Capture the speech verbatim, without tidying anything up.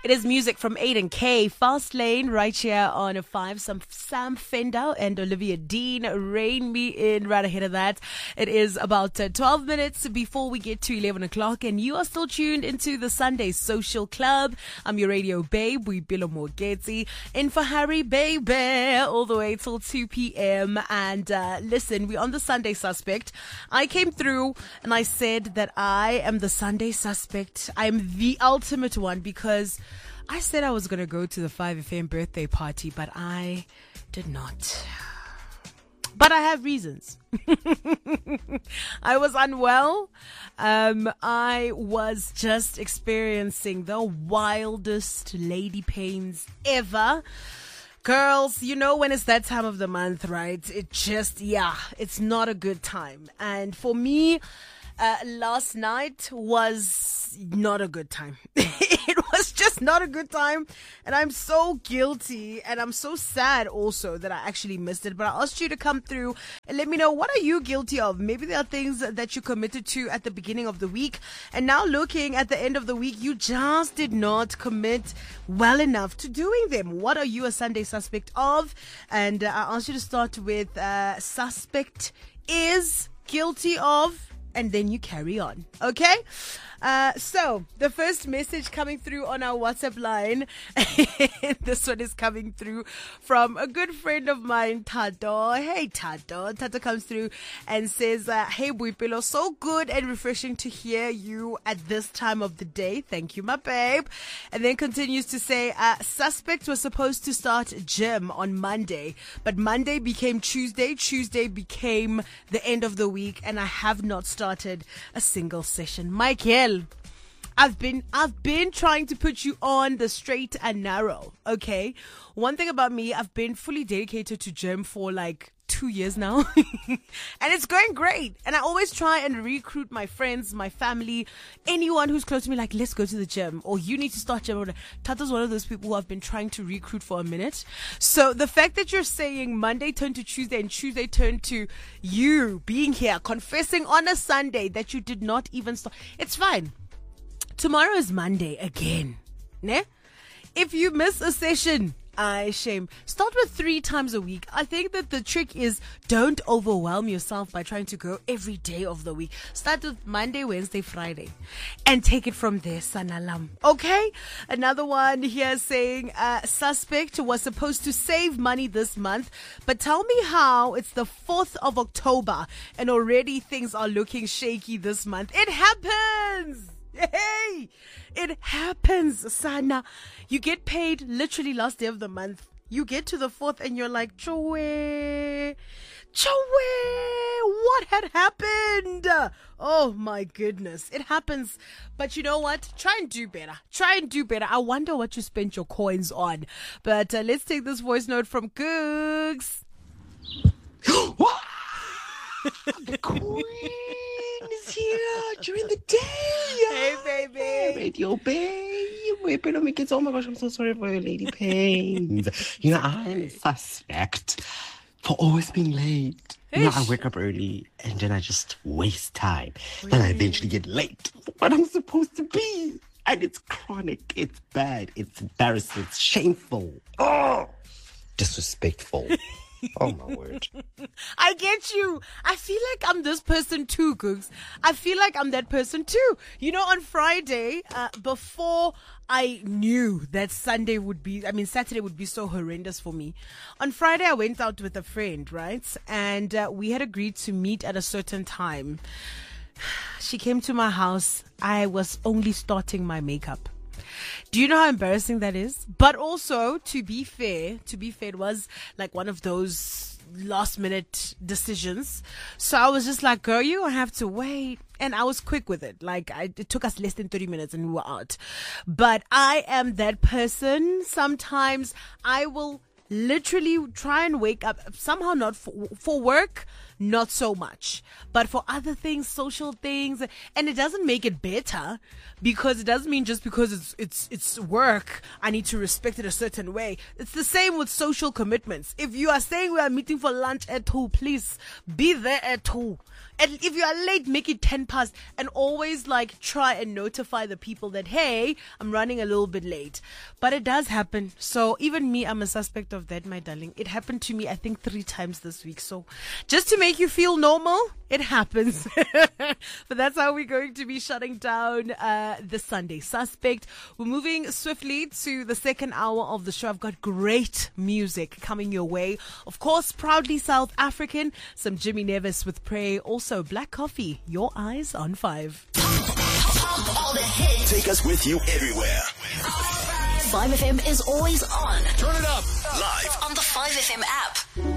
It is music from Aiden K. Fast Lane right here on a five. Some Sam Fender and Olivia Dean. Rain Me In right ahead of that. It is about uh, twelve minutes before we get to eleven o'clock, and you are still tuned into the Sunday Social Club. I'm your radio babe, Boipelo Mogeti, in for Harry Baby, all the way till two p.m. And uh, listen, we're on the Sunday Suspect. I came through and I said that I am the Sunday Suspect. I am the ultimate one because I said I was going to go to the five F M birthday party, but I did not. But I have reasons. I was unwell. Um, I was just experiencing the wildest lady pains ever. Girls, you know when it's that time of the month, right? It just, yeah, it's not a good time. And for me, uh, last night was not a good time. It was just not a good time. And I'm so guilty and I'm so sad also that I actually missed it. But I asked you to come through and let me know, what are you guilty of? Maybe there are things that you committed to at the beginning of the week. And now looking at the end of the week, you just did not commit well enough to doing them. What are you a Sunday suspect of? And uh, I asked you to start with uh, suspect is guilty of, and then you carry on. Okay? Uh, so, the first message coming through on our WhatsApp line, this one is coming through from a good friend of mine, Tato. Hey, Tato. Tato comes through and says, uh, hey, Boipelo, so good and refreshing to hear you at this time of the day. Thank you, my babe. And then continues to say, uh, suspect was supposed to start gym on Monday, but Monday became Tuesday. Tuesday became the end of the week, and I have not started a single session. Michael, I've been I've been trying to put you on the straight and narrow, okay? One thing about me, I've been fully dedicated to gym for like two years now. And it's going great. And I always try and recruit my friends, my family, anyone who's close to me, like, let's go to the gym, or you need to start gym. Tata's one of those people who I've been trying to recruit for a minute. So the fact that you're saying Monday turned to Tuesday and Tuesday turned to you being here, confessing on a Sunday that you did not even start, it's fine. Tomorrow is Monday again. Ne? If you miss a session, I shame. Start with three times a week. I think that the trick is don't overwhelm yourself by trying to go every day of the week. Start with Monday, Wednesday, Friday, and take it from there, Sanalam. Okay? Another one here saying, uh, suspect was supposed to save money this month, but tell me how it's the fourth of October and already things are looking shaky this month. It happens! Hey, it happens, Sana. You get paid literally last day of the month. You get to the fourth and you're like, Chowe, Chowe, what had happened? Oh my goodness, it happens. But you know what? Try and do better. Try and do better. I wonder what you spent your coins on. But uh, let's take this voice note from Googs. What? The queen is here during the day. Hey, baby. Radio babe. But oh my gosh, I'm so sorry for your lady pains. You know, I'm a suspect for always being late. You know, I wake up early and then I just waste time. Really? Then I eventually get late for what I'm supposed to be. And it's chronic. It's bad. It's embarrassing. It's shameful. Oh, disrespectful. Oh my word. I get you. I feel like I'm this person too, Googs. I feel like I'm that person too. You know, on Friday, uh, before I knew that Sunday would be, I mean, Saturday would be so horrendous for me. On Friday, I went out with a friend, right? And uh, we had agreed to meet at a certain time. She came to my house. I was only starting my makeup. Do you know how embarrassing that is? But also, to be fair, to be fair, it was like one of those last minute decisions. So I was just like, girl, you don't have to wait. And I was quick with it. Like, I, it took us less than thirty minutes and we were out. But I am that person. Sometimes I will literally try and wake up, somehow not for, for work. not so much. But for other things, social things, and it doesn't make it better, because it doesn't mean just because it's it's it's work, I need to respect it a certain way. It's the same with social commitments. If you are saying we are meeting for lunch at two, please be there at two. And if you are late, make it ten past, and always like try and notify the people that, hey, I'm running a little bit late. But it does happen. So even me, I'm a suspect of that, my darling. It happened to me, I think, three times this week. So just to make you feel normal, it happens. But that's how we're going to be shutting down uh, the Sunday Suspect. We're moving swiftly to the second hour of the show. I've got great music coming your way. Of course, proudly South African, some Jimmy Nevis with Pray. Also, Black Coffee, your eyes on five. All the hits. Take us with you everywhere. five F M is always on. Turn it up. Live On the five F M app.